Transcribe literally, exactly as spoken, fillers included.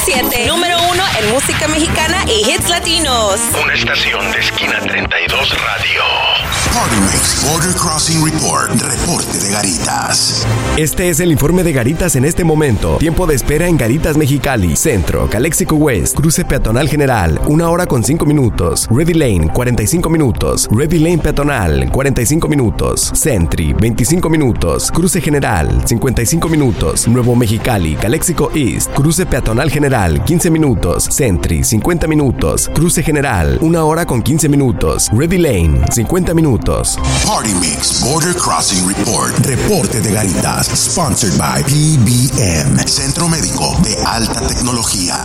siete, número uno en música mexicana y hits latinos. Una estación de Esquina treinta y dos Radio. Party Mix Border Crossing Report. Reporte de Garitas. Este es el informe de Garitas en este momento. Tiempo de espera en Garitas Mexicali, Centro, Calexico West, Cruce Peatonal General, una hora con cinco minutos. Ready Lane, cuarenta y cinco minutos. Ready Lane Peatonal, cuarenta y cinco minutos. Sentry, veinticinco minutos. Cruce General, cincuenta y cinco minutos. Nuevo Mexicali, Calexico East, Cruce Peatonal General, quince minutos. Sentry, cincuenta minutos. Cruce General, una hora con quince minutos. Ready Lane, cincuenta minutos. Party Mix Border Crossing Report. Reporte de Garitas. Sponsored by P B M, Centro Médico de Alta Tecnología.